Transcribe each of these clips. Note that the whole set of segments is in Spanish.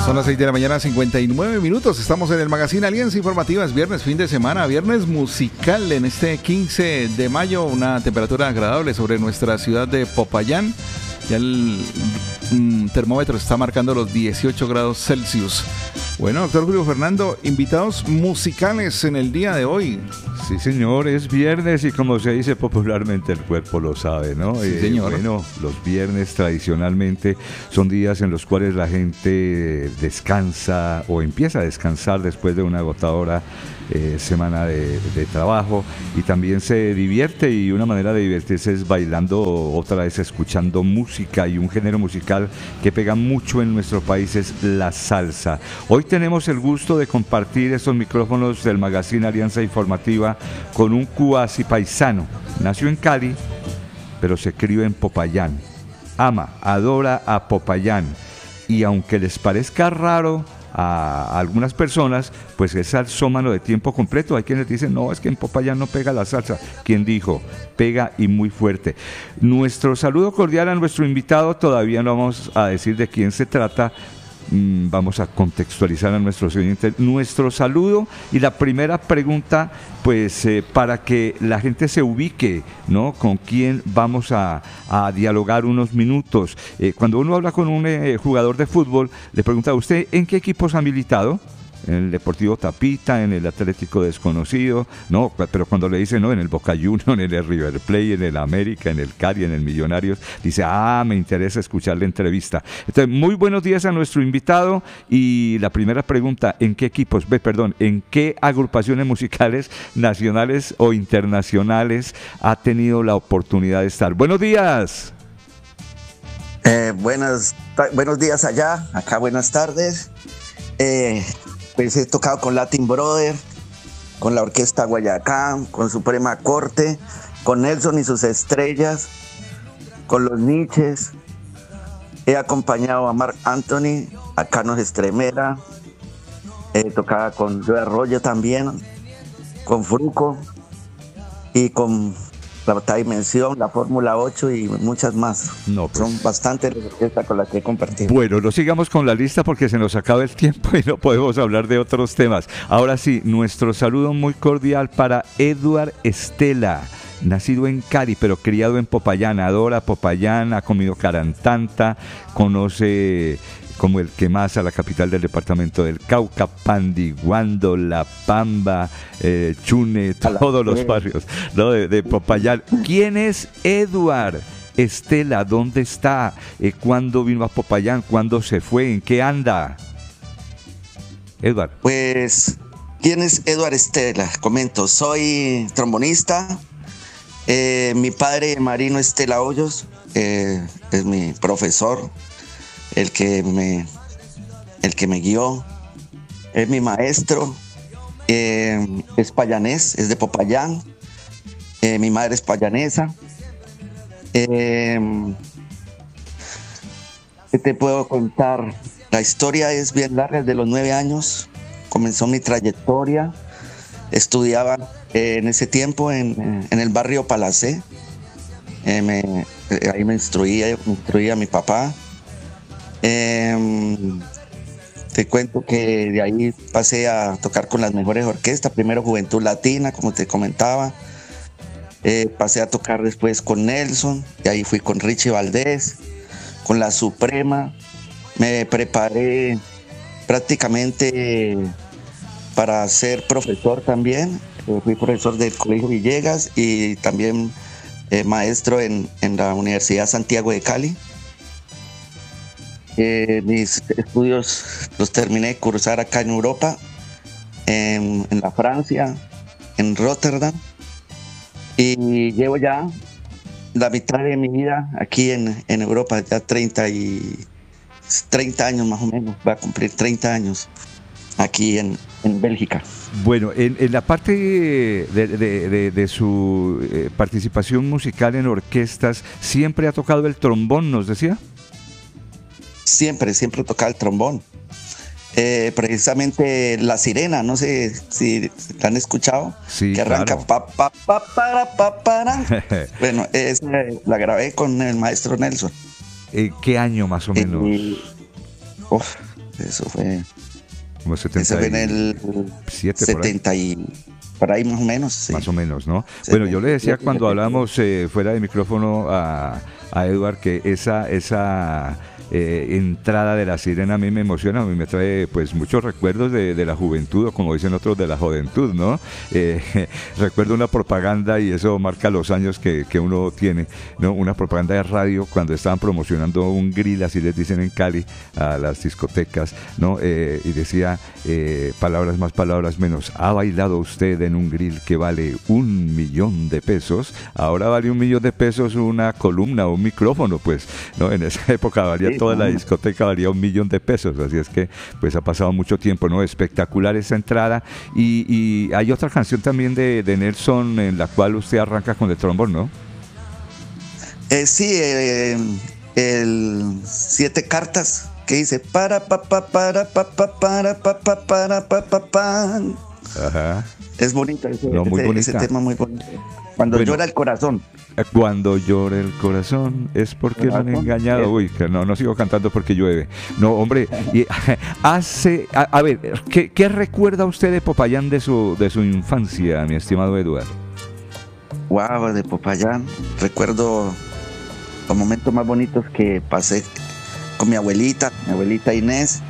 Son las 6 de la mañana, 59 minutos. Estamos en el Magazine Alianza Informativa. Es viernes, fin de semana, viernes musical en este 15 de mayo. Una temperatura agradable sobre nuestra ciudad de Popayán. Ya el termómetro está marcando los 18 grados Celsius. Bueno, doctor Julio Fernando, invitados musicales en el día de hoy. Sí, señor, es viernes y como se dice popularmente, el cuerpo lo sabe, ¿no? Sí, señor. Bueno, los viernes tradicionalmente son días en los cuales la gente descansa o empieza a descansar después de una agotadora semana de trabajo, y también se divierte, y una manera de divertirse es bailando, otra vez escuchando música, y un género musical que pega mucho en nuestro país es la salsa. Hoy tenemos el gusto de compartir estos micrófonos del Magazine Alianza Informativa con un cuasi paisano. Nació en Cali, pero se crió en Popayán. Ama, adora a Popayán, y aunque les parezca raro a algunas personas, pues es salsómano de tiempo completo. Hay quienes dicen, no, es que en Popayán no pega la salsa. ¿Quién dijo? Pega, y muy fuerte. Nuestro saludo cordial a nuestro invitado. Todavía no vamos a decir de quién se trata. Vamos a contextualizar a nuestros oyentes nuestro saludo, y la primera pregunta, pues para que la gente se ubique, ¿no? Con quién vamos a dialogar unos minutos. Cuando uno habla con un jugador de fútbol, le pregunta a usted, ¿en qué equipos ha militado? En el Deportivo Tapita, en el Atlético Desconocido, no, pero cuando le dicen, no, en el Boca Juniors, en el River Plate, en el América, en el Cali, en el Millonarios, dice, me interesa escuchar la entrevista. Entonces, muy buenos días a nuestro invitado, y la primera pregunta, ¿en qué equipos, en qué agrupaciones musicales nacionales o internacionales ha tenido la oportunidad de estar? Buenos días. Buenos días acá buenas tardes. Pues he tocado con Latin Brother, con la Orquesta Guayacán, con Suprema Corte, con Nelson y sus Estrellas, con los Niches. He acompañado a Marc Anthony, a Carlos Estremera. He tocado con Joe Arroyo también, con Fruco y con la Octava Dimensión, la Fórmula 8 y muchas más. No, pues, son bastantes las orquestas con las que he compartido. Bueno, no sigamos con la lista porque se nos acaba el tiempo y no podemos hablar de otros temas. Ahora sí, nuestro saludo muy cordial para Edward Estela, nacido en Cali, pero criado en Popayán. Adora Popayán, ha comido carantanta, conoce como el que más a la capital del departamento del Cauca, Pandiguando, La Pamba, Chune, todos los barrios, ¿no? de Popayán. ¿Quién es Edward Estela? ¿Dónde está? ¿Cuándo vino a Popayán? ¿Cuándo se fue? ¿En qué anda? Edward. Pues, ¿quién es Edward Estela? Comento, soy trombonista. Mi padre, Marino Estela Hoyos, es mi profesor, el que me guió, es mi maestro. Es payanés, es de Popayán. Mi madre es payanesa. ¿Qué te puedo contar? La historia es bien larga. Desde los 9 años comenzó mi trayectoria. Estudiaba en ese tiempo en el barrio Palacé. Ahí me instruía mi papá. Te cuento que de ahí pasé a tocar con las mejores orquestas. Primero Juventud Latina, como te comentaba. Pasé a tocar después con Nelson, y ahí fui con Richie Valdés, con la Suprema. Me preparé prácticamente para ser profesor también. Fui profesor del Colegio Villegas y también maestro en la Universidad Santiago de Cali. Mis estudios los terminé de cursar acá en Europa, en la Francia, en Rotterdam, y llevo ya la mitad de mi vida aquí en Europa, ya 30 años más o menos, va a cumplir 30 años aquí en Bélgica. Bueno, en la parte de su participación musical en orquestas, ¿siempre ha tocado el trombón, nos decía? Siempre he tocado el trombón. Precisamente La Sirena, no sé si la han escuchado, sí, que arranca claro. para. Bueno, esa la grabé con el maestro Nelson. ¿Qué año más o menos? Eso fue, Como eso fue en el 70 y por ahí más o menos. Sí. Más o menos, ¿no? Bueno, yo le decía cuando hablamos fuera de micrófono a Edward que esa entrada de la sirena a mí me emociona, a mí me trae pues muchos recuerdos de la juventud, o como dicen otros, de la juventud, ¿no? Recuerdo una propaganda, y eso marca los años que uno tiene, ¿no? Una propaganda de radio cuando estaban promocionando un grill, así les dicen en Cali, a las discotecas, ¿no? Y decía, palabras más, palabras menos, ¿ha bailado usted en un grill que vale $1.000.000? Ahora vale $1.000.000 una columna o un micrófono, pues, ¿no? En esa época valía toda la discoteca, valía $1.000.000, así es que pues ha pasado mucho tiempo, ¿no? Espectacular esa entrada, y hay otra canción también de Nelson en la cual usted arranca con el trombón, ¿no? Sí, el 7 cartas que dice para pa pa para pa pa para pa pa para pa pa pa. Ajá. Es bonito Muy bonita. ese tema, muy bonito. Cuando llora el corazón. Cuando llora el corazón es porque lo han engañado. Uy, que no sigo cantando porque llueve. No, hombre, y a ver, ¿qué recuerda usted de Popayán de su infancia, mi estimado Eduardo? Wow, de Popayán. Recuerdo los momentos más bonitos que pasé con mi abuelita Inés,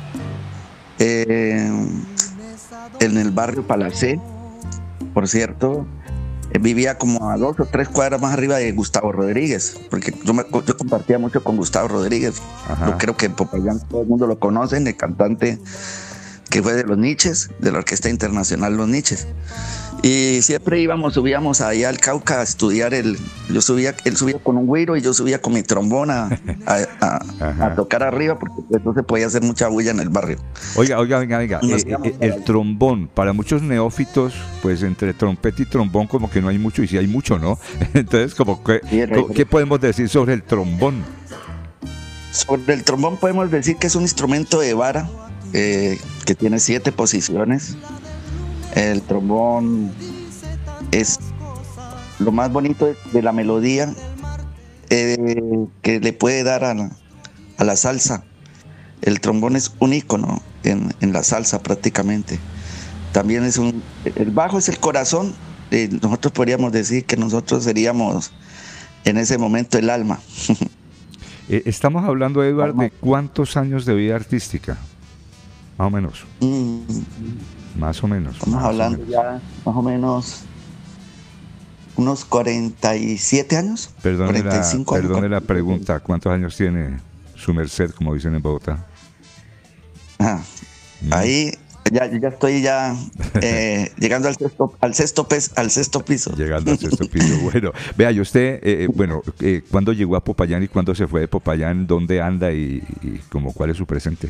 en el barrio Palacé, por cierto. Vivía como a 2 o 3 cuadras más arriba de Gustavo Rodríguez, porque yo compartía mucho con Gustavo Rodríguez. Ajá. Yo creo que en Popayán todo el mundo lo conoce, el cantante que fue de Los Niches, de la Orquesta Internacional Los Niches. Y siempre subíamos ahí al Cauca a estudiar. Él subía con un güiro y yo subía con mi trombón a tocar arriba, porque pues no se podía hacer mucha bulla en el barrio. Oiga, el trombón, para muchos neófitos, pues entre trompeta y trombón como que no hay mucho, y sí hay mucho, ¿no? Entonces, ¿qué podemos decir sobre el trombón? Sobre el trombón podemos decir que es un instrumento de vara, que tiene 7 posiciones. El trombón es lo más bonito de la melodía que le puede dar a la salsa. El trombón es un ícono en la salsa prácticamente. También el bajo es el corazón. Nosotros podríamos decir que nosotros seríamos en ese momento el alma. Estamos hablando, Eduardo, de ¿cuántos años de vida artística? Más o menos. Más o menos. Estamos hablando ya más o menos unos 47 años. Perdone 45 años. Perdone la pregunta, ¿cuántos años tiene su merced, como dicen en Bogotá? Ahí ya estoy llegando al sexto piso. Llegando al sexto piso. Bueno, vea, y usted, ¿cuándo llegó a Popayán y cuándo se fue de Popayán? ¿Dónde anda y cuál es su presente?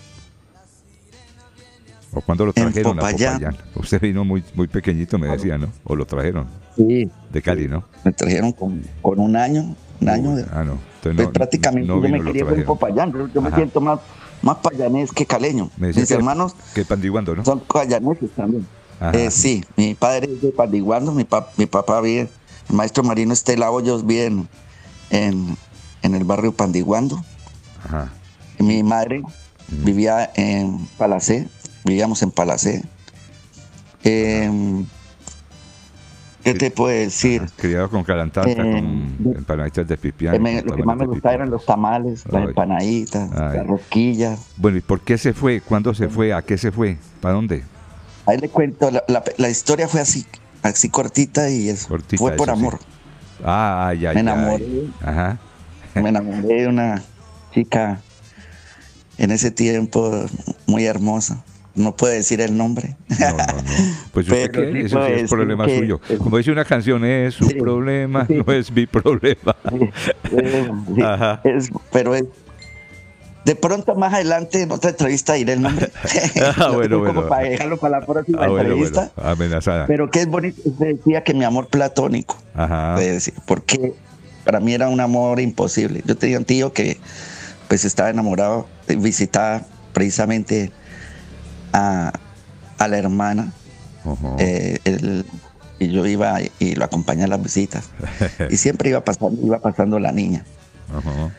¿O cuándo lo trajeron a Popayán? Usted vino muy pequeñito, me decía, ¿no? ¿O lo trajeron? Sí. De Cali, ¿no? Me trajeron con un año. No. Entonces, prácticamente yo me crié con Popayán. Yo me siento más payanés que caleño. Mis hermanos que pandiguando, ¿no? son payaneses también. Sí, mi padre es de Pandiguando, mi papá vive, el maestro Marino Estela Hoyos vive en el barrio Pandiguando. Ajá. Y mi madre vivía en Palacé. Vivíamos en Palacé. ¿Qué te puedo decir? Criado con calantata, con empanaditas de pipián. Lo que más me gustaba eran los tamales, las empanaditas, las rosquillas. Bueno, ¿y por qué se fue? ¿Cuándo se fue? ¿A qué se fue? ¿Para dónde? Ahí le cuento, la historia fue así cortita, y eso cortita, fue por amor. Sí. Ya. Me enamoré. Ajá. Me enamoré de una chica en ese tiempo muy hermosa. No puedo decir el nombre. No. Pues usted qué, eso sí es problema suyo. Como dice una canción, es su problema, no es mi problema. Ajá. Pero de pronto más adelante en otra entrevista diré el nombre. Bueno. Como para dejarlo para la próxima entrevista. Bueno. Amenazada. Pero que es bonito, usted decía que mi amor platónico. Ajá. Porque para mí era un amor imposible. Yo tenía un tío que pues estaba enamorado, visitaba precisamente a la hermana. Uh-huh. Y yo iba y lo acompañaba a las visitas. Y siempre iba pasando la niña. Uh-huh.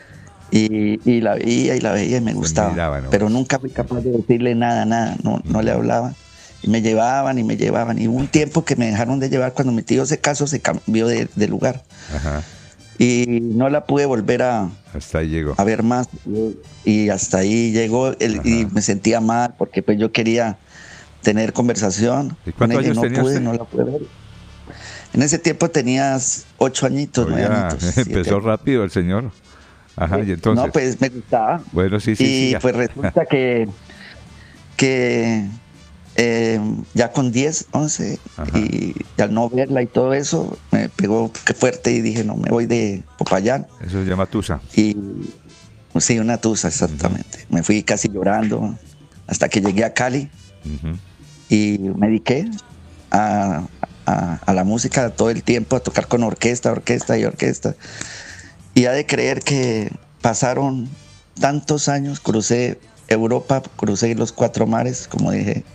y la veía y me gustaba. Miraba, ¿no? Pero nunca fui capaz de decirle nada, no le hablaba. Y me llevaban. Y hubo un tiempo que me dejaron de llevar cuando mi tío se casó, se cambió de lugar. Ajá. Y no la pude volver Hasta ahí llegó. a ver más. Y hasta ahí llegó. Y me sentía mal porque pues yo quería tener conversación ¿Y con cuántos ella y años no tenía pude, usted? no la pude ver. En ese tiempo tenías 8 añitos, 9 Oiga, añitos. 7. empezó rápido el señor. Ajá, y entonces. No, pues me gustaba. Bueno, sí, Y sí. pues resulta que ya con 10, 11, Ajá. y al no verla y todo eso, me pegó fuerte y dije, no, me voy de Popayán. Eso se llama Tusa. Y sí, una tusa, exactamente. Me fui casi llorando hasta que llegué a Cali Ujú. y me dediqué a la música todo el tiempo, a tocar con orquesta. Y ha de creer que pasaron tantos años, crucé Europa, crucé los 4 mares, como dije.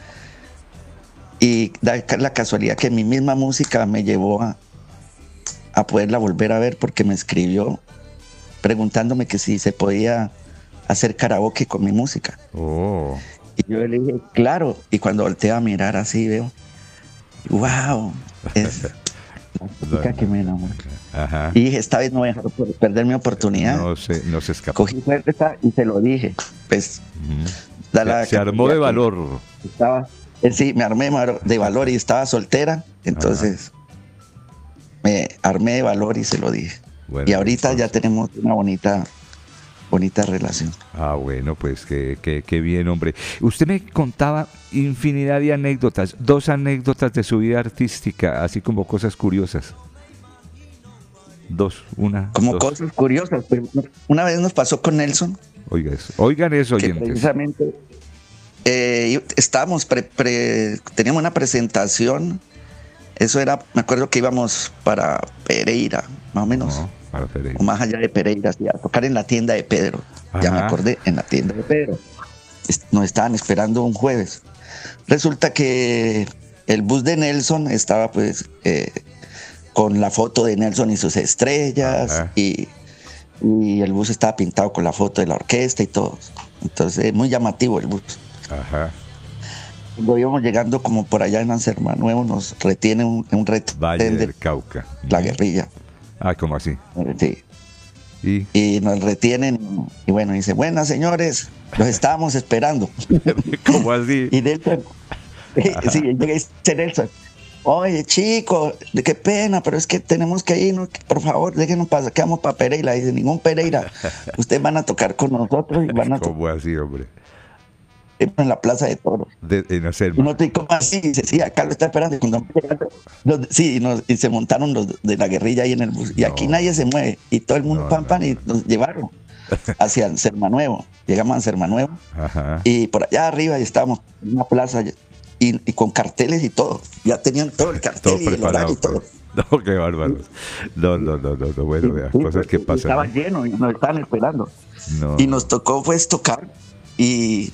Y da la casualidad que mi misma música me llevó a poderla volver a ver, porque me escribió preguntándome que si se podía hacer karaoke con mi música. Oh. Y yo le dije, claro. Y cuando volteo a mirar así, veo, wow, es la música que me enamoró. Ajá. Y dije, esta vez no voy a dejar perder mi oportunidad. No se escapó. Cogí fuerza y se lo dije. Pues, Ujú. Se armó de valor. Sí, me armé de valor y estaba soltera. Entonces, me armé de valor y se lo dije. Bueno, y ahorita entonces, ya tenemos una bonita relación. Ah, bueno, pues qué bien, hombre. Usted me contaba infinidad de anécdotas, 2 anécdotas de su vida artística, así como cosas curiosas. 2, una. Como 2. cosas curiosas. Pues, una vez nos pasó con Nelson. Oigan eso, Que oyentes. precisamente estábamos, teníamos una presentación. Eso era, me acuerdo que íbamos para Pereira, más o menos. No, para Pereira. O más allá de Pereira, sí, a tocar en la tienda de Pedro. Ya me Ajá. acordé, en la tienda de Pedro. Nos estaban esperando un jueves. Resulta que el bus de Nelson estaba pues con la foto de Nelson y sus estrellas. Ajá. Y el bus estaba pintado con la foto de la orquesta y todo. Entonces, muy llamativo el bus. Ajá. Cuando íbamos llegando como por allá en Anserma Nuevo, nos retiene un Valle retén de del Cauca. la guerrilla. Ah, ¿cómo así? Sí. Y nos retienen y bueno, dice, buenas señores, los estábamos esperando. ¿Cómo así? Y Nelson, sí, llega y dice Nelson, oye chico, qué pena, pero es que tenemos que irnos, por favor, déjenos pasar, que vamos para Pereira. Dice, ningún Pereira, ustedes van a tocar con nosotros y van a tocar ¿Cómo así, hombre? en la Plaza de Toros. En hacer. Y uno te dice, ¿cómo así? Y dice, sí, acá lo está esperando. Y cuando y se montaron los de la guerrilla ahí en el bus. Y aquí nadie se mueve. Y todo el mundo y nos llevaron hacia Anserma Nuevo. Llegamos a Anserma Nuevo. Ajá. Y por allá arriba y estábamos en una plaza y con carteles y todo. Ya tenían todo el cartel Todo y el preparado. horario y todo. No, qué bárbaro. No. Bueno, vea, cosas que pasan. Estaba lleno y nos estaban esperando. No. Y nos tocó pues tocar y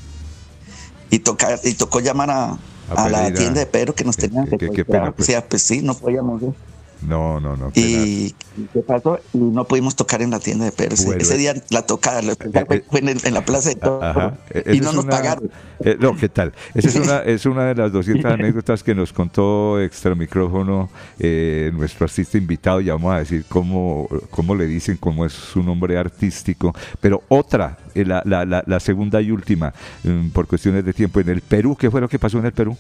tocó llamar a la Pereira. tienda de Pedro que nos tenían que qué pena, pues. O sea, pues sí, no podíamos ir. No. ¿Y qué pasó? Y no pudimos tocar en la tienda de Pedro. Bueno, ese día la tocada fue en la plaza de todo. Ajá. Y no nos pagaron. No, ¿qué tal? Esa es una de las 200 anécdotas que nos contó extra micrófono nuestro artista invitado. Ya vamos a decir cómo le dicen, cómo es su nombre artístico. Pero otra, la segunda y última, por cuestiones de tiempo, en el Perú. ¿Qué fue lo que pasó en el Perú?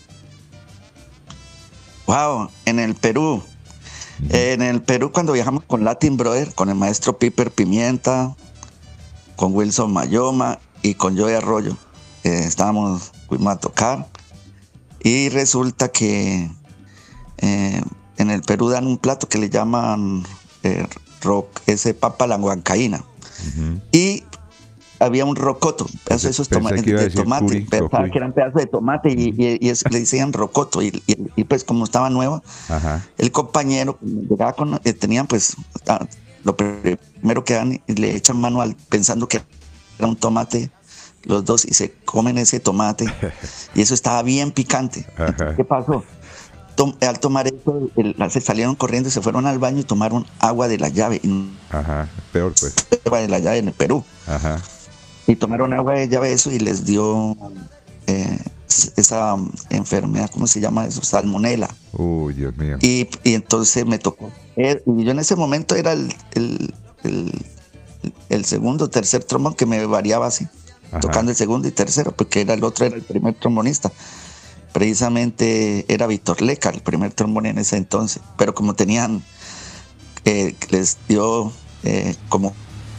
Wow, en el Perú. En el Perú, cuando viajamos con Latin Brother, con el maestro Piper Pimienta, con Wilson Mayoma y con Joey Arroyo, fuimos a tocar. Y resulta que en el Perú dan un plato que le llaman papa la huancaína. Uh-huh. Y había un rocoto, pedazos de esos de tomate, pensaba que eran pedazos de tomate y le decían rocoto y pues como estaba nueva, ajá, el compañero llegaba tenían pues lo primero que dan y le echan mano pensando que era un tomate los dos y se comen ese tomate y eso estaba bien picante. Entonces, ¿qué pasó? Al tomar eso, se salieron corriendo y se fueron al baño y tomaron agua de la llave y Ajá, peor pues. allá en el Perú. Ajá. Y tomaron agua de llave eso y les dio esa enfermedad, ¿cómo se llama eso? Salmonela. Uy, Dios mío. Y entonces me tocó. Y yo en ese momento era el segundo, tercer trombón que me variaba así, Ajá. tocando el segundo y tercero, porque el otro era el primer trombonista. Precisamente era Víctor Leca, el primer trombón en ese entonces. Pero como tenían, les dio como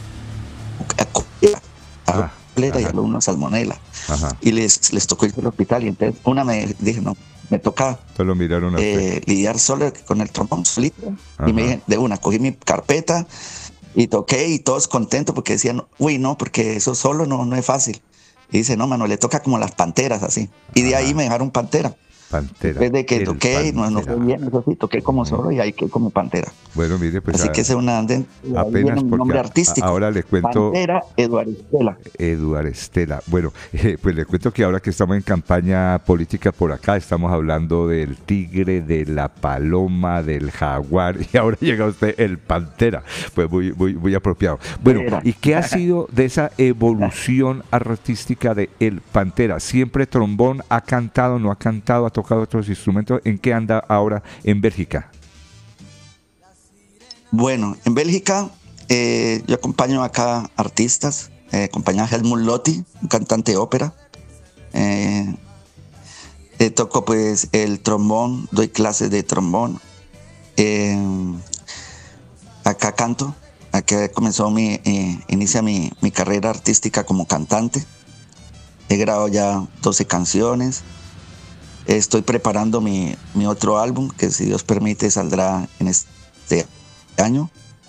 y a una salmonela. Ajá. Y les tocó ir al hospital y entonces dije, no, me toca lidiar solo con el trombón solito. Ajá. Y me dije, de una, cogí mi carpeta y toqué y todos contentos porque decían, uy, no, porque eso solo no es fácil. Y dice, no, mano, le toca como las panteras así. Y de ahí me dejaron pantera. Después de que toqué y no fue bien, eso sí, toqué como solo y ahí quedé como pantera. Bueno, mire, pues. Así que ese es apenas porque nombre artístico. Ahora le cuento. Pantera Eduardo Estela. Eduardo Estela. Bueno, pues le cuento que ahora que estamos en campaña política por acá, estamos hablando del tigre, de la paloma, del jaguar, y ahora llega usted el pantera. Pues muy apropiado. Bueno, ¿y qué ha sido de esa evolución artística de el pantera? ¿Siempre trombón? ¿Ha cantado? ¿No ha cantado? ¿Ha tocado otros instrumentos? ¿En qué anda ahora en Bélgica? Bueno, en Bélgica yo acompaño acá artistas, acompaño a Helmut Lotti, un cantante de ópera. Toco pues el trombón, doy clases de trombón. Acá canto, acá comenzó inicia mi carrera artística como cantante. He grabado ya 12 canciones. Estoy preparando mi otro álbum, que si Dios permite saldrá en este año.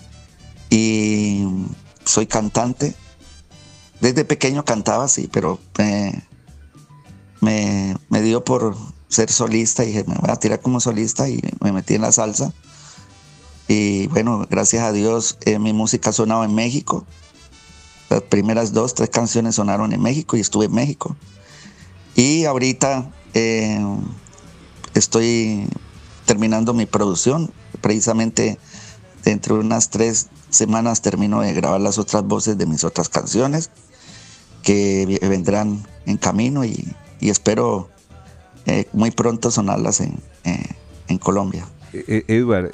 Y soy cantante. Desde pequeño cantaba, sí, pero me dio por ser solista y dije, me voy a tirar como solista y me metí en la salsa. Y bueno, gracias a Dios mi música ha sonado en México. Las primeras 2-3 canciones sonaron en México y estuve en México. Y ahorita estoy terminando mi producción. Precisamente dentro de unas 3 semanas termino de grabar las otras voces de mis otras canciones que vendrán en camino y espero muy pronto sonarlas en Colombia. Eduardo,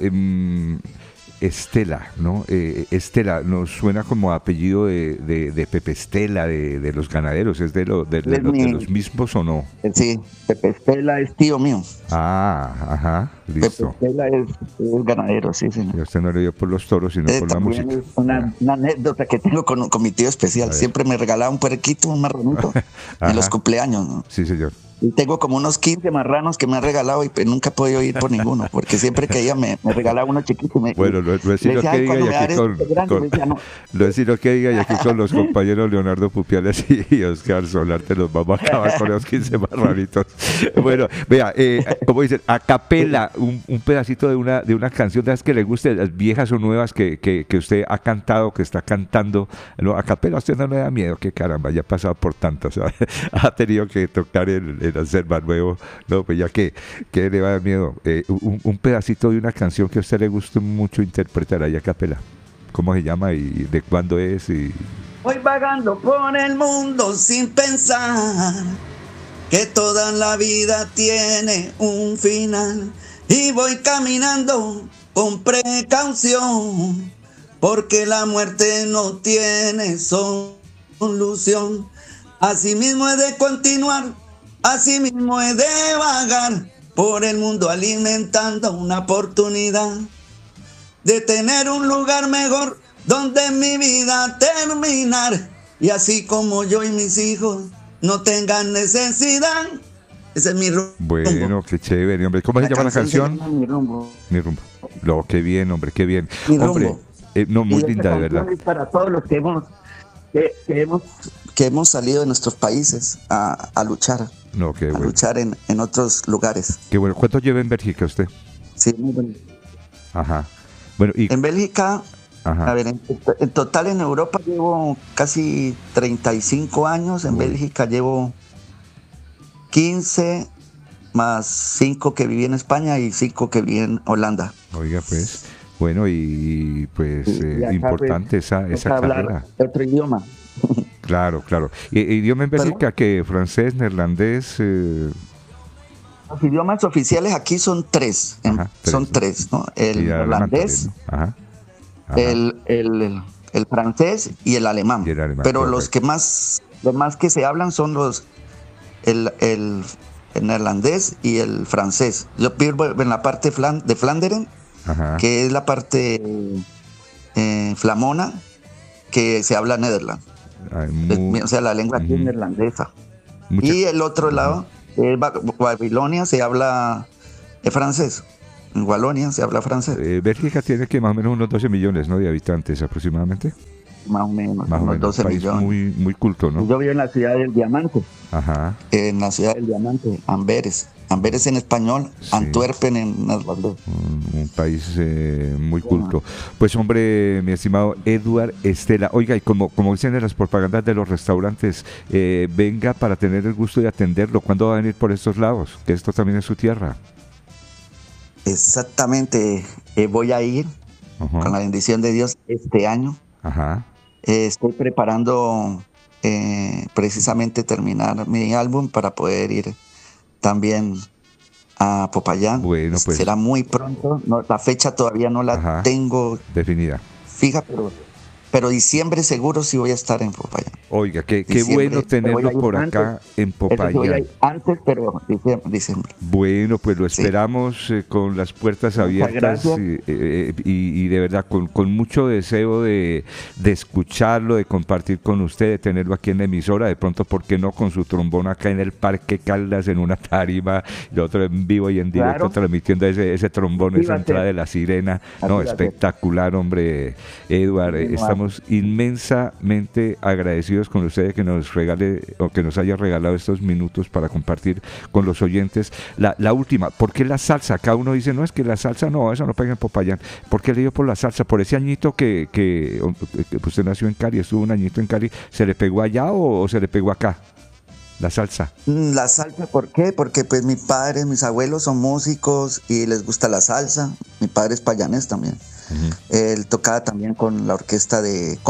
Estela, ¿no? Estela nos suena como apellido de Pepe Estela, de los ganaderos. ¿Es de los mismos o no? Sí, Pepe Estela es tío mío. Ah, ajá, listo. Pepe Estela es ganadero, sí, señor. Y usted no le dio por los toros, sino por la música. Es una anécdota que tengo con mi tío especial. Siempre me regalaba un puerquito, un marranito en los cumpleaños, ¿no? Sí, señor. Y tengo como unos 15 marranos que me han regalado y nunca he podido ir por ninguno, porque siempre que ella me regalaba uno chiquito. Bueno, no es sino que diga y aquí no es sino que diga y aquí con los compañeros Leonardo Pupiales y Oscar Solarte los vamos a acabar con los 15 marranitos. Bueno, vea, como dicen, a capela, un pedacito de una canción de las que le guste, las viejas o nuevas que usted ha cantado, que está cantando. No, a capela a usted no le da miedo, que caramba, ya ha pasado por tanto, ¿sabes? Ha tenido que tocar el hacer más nuevo, no, pues ya que le va a dar miedo, un pedacito de una canción que a usted le guste mucho interpretar ahí a capela. ¿Cómo se llama y de cuándo es? Voy vagando por el mundo sin pensar que toda la vida tiene un final y voy caminando con precaución porque la muerte no tiene solución. Así mismo he de continuar, así mismo he de vagar por el mundo alimentando una oportunidad de tener un lugar mejor donde mi vida terminar y así como yo y mis hijos no tengan necesidad. Ese es mi rumbo. Bueno, qué chévere, hombre. ¿Cómo se llama la canción? Mi rumbo. Mi rumbo. No, qué bien, hombre, qué bien. Mi hombre, rumbo. No, muy linda, de verdad. Es para todos los que hemos salido de nuestros países a luchar. No, qué bueno. A luchar en otros lugares. Qué bueno. ¿Cuánto lleva en Bélgica usted? Sí, muy bueno. Ajá. Bueno, y en Bélgica, ajá. A ver, en total en Europa llevo casi 35 años. En Bélgica llevo 15 más 5 que viví en España y 5 que viví en Holanda. Oiga, pues. Bueno, y pues acá, importante pues, esa toca hablar carrera. otro idioma. Claro, claro. ¿Idioma en Bélgica que francés, neerlandés? Los idiomas oficiales aquí son tres, Ajá, son ¿no? tres, ¿no? El Y alemán también, holandés, ¿no? Ajá, ajá. el francés y el alemán. Y el alemán, Pero correcto. los más que se hablan son el neerlandés y el francés. Yo vivo en la parte de Flanderen, Ajá. que es la parte flamona, que se habla Nederland. Hay O sea, la lengua aquí es ujú. neerlandesa. Mucha- Y el otro lado, que es Babilonia, se habla francés. En Walonia se habla francés, Bélgica tiene que más o menos unos 12 millones, ¿no?, de habitantes aproximadamente. más o menos, Más o unos menos. 12 Un país millones. muy, muy culto, ¿no? Yo vivo en la ciudad del Diamante, Ajá. Amberes. Amberes en español, Sí. Antwerpen en neerlandés. Un país muy culto. Pues hombre, mi estimado Eduard Estela, oiga, y como dicen en las propagandas de los restaurantes, venga para tener el gusto de atenderlo. ¿Cuándo va a venir por estos lados? Que esto también es su tierra. Exactamente, voy a ir Ajá. con la bendición de Dios este año. Ajá. Estoy preparando precisamente terminar mi álbum para poder ir también a Popayán. Bueno, pues. Será muy pronto. No, la fecha todavía no la Ajá. tengo Definida. fija, pero diciembre seguro sí voy a estar en Popayán. Oiga, qué Diciembre, bueno pero voy a tenerlo ir por antes. acá en Eso sí voy a Popayán. ir antes, pero diciembre. Bueno, pues lo Sí. esperamos con las puertas Muchas abiertas gracias. y de verdad con mucho deseo de escucharlo, de compartir con usted, de tenerlo aquí en la emisora, de pronto, ¿por qué no?, con su trombón acá en el Parque Caldas, en una tarima, y otro en vivo y en directo, Claro. transmitiendo ese trombón, Así esa va a entrada ser. de la sirena. Así No, va a ser. espectacular, hombre, Eduard. Bueno, Estamos inmensamente agradecidos con usted de que nos regale o que nos haya regalado estos minutos para compartir con los oyentes. La última, ¿por qué la salsa? Cada uno dice, no, es que la salsa no, eso no pega en Popayán. ¿Por qué le dio por la salsa? ¿Por ese añito que usted nació en Cali, estuvo un añito en Cali, se le pegó allá o se le pegó acá? La salsa. La salsa, ¿por qué? Porque pues mi padre, mis abuelos son músicos y les gusta la salsa. Mi padre es payanés también. Él tocaba también con la orquesta de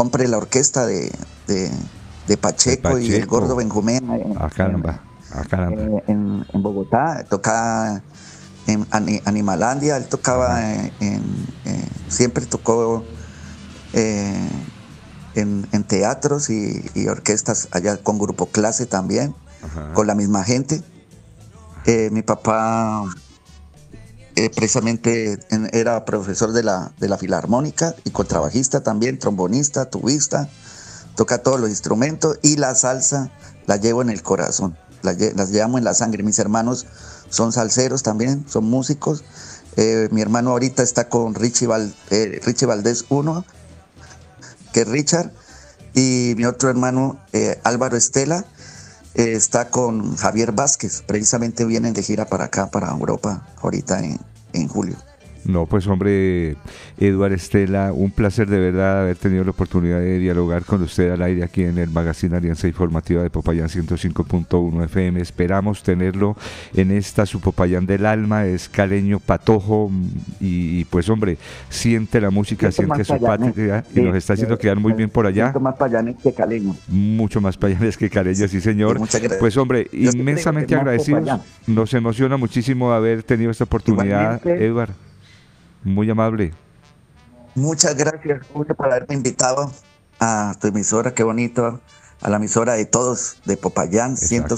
Pacheco y el Gordo Benjumea Caramba. en Bogotá. Tocaba en Animalandia, él tocaba siempre tocó en teatros y orquestas allá con Grupo Clase también, Ajá. con la misma gente. Mi papá precisamente era profesor de la Filarmónica y contrabajista también, trombonista, tubista, toca todos los instrumentos y la salsa la llevo en el corazón, las llevamos en la sangre. Mis hermanos son salseros también, son músicos. Mi hermano ahorita está con Richie Valdés 1, que es Richard, y mi otro hermano Álvaro Estela está con Javier Vázquez. Precisamente vienen de gira para acá, para Europa, ahorita en julio. No, pues hombre, Eduard Estela, un placer de verdad haber tenido la oportunidad de dialogar con usted al aire aquí en el Magazine Alianza Informativa de Popayán 105.1 FM. Esperamos tenerlo en esta su Popayán del alma, es caleño patojo y pues hombre, siente la música, siente su patria y nos está haciendo quedar muy bien por allá. Mucho más payanes que caleño. Mucho más payanes que caleños, sí señor. Muchas gracias. Pues hombre, Yo inmensamente creo que más agradecidos. Popayán. Nos emociona muchísimo haber tenido esta oportunidad, Igualmente. Eduard. Muy amable. Muchas gracias, Julio, por haberme invitado a tu emisora, qué bonito, a la emisora de todos de Popayán, Exacto.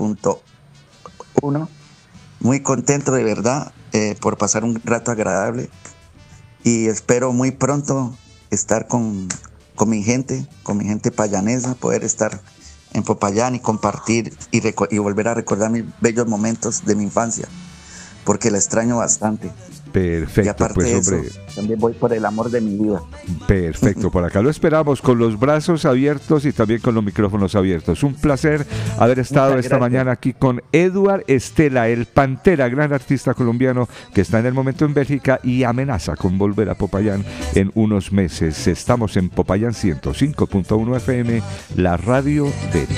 105.1. Muy contento de verdad por pasar un rato agradable y espero muy pronto estar con mi gente payanesa, poder estar en Popayán y compartir y volver a recordar mis bellos momentos de mi infancia, porque la extraño bastante. Perfecto, Y aparte pues de eso, hombre, también voy por el amor de mi vida. perfecto, por acá lo esperamos con los brazos abiertos y también con los micrófonos abiertos. Un placer haber estado Muchas esta gracias. mañana aquí con Eduard Estela, el Pantera, gran artista colombiano que está en el momento en Bélgica y amenaza con volver a Popayán en unos meses. Estamos en Popayán 105.1 FM, la radio de